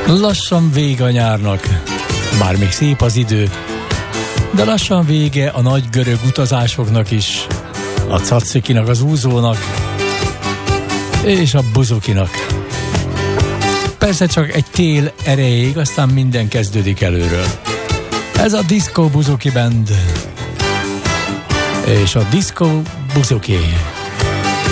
Lassan vége a nyárnak, bár még szép az idő, de lassan vége a nagy görög utazásoknak is, a cacikinak, az úzónak és a buzukinak. Persze csak egy tél erejéig, aztán minden kezdődik előről. Ez a Disco Buzuki Band és a Disco Buzuki.